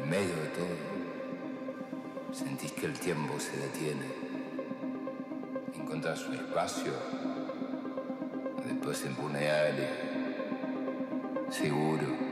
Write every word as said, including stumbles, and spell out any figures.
medio de todo, sentís que el tiempo se detiene. Encontrás un espacio, después empuneale, seguro.